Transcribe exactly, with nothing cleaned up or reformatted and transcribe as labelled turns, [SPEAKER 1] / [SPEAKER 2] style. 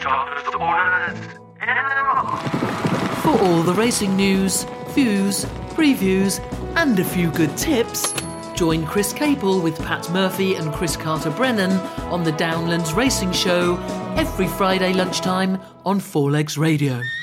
[SPEAKER 1] starters, orders, and
[SPEAKER 2] For all the racing news, views, previews, and a few good tips, join Chris Capel with Pat Murphy and Chris Carter-Brennan on the Downlands Racing Show every Friday lunchtime on Four Legs Radio.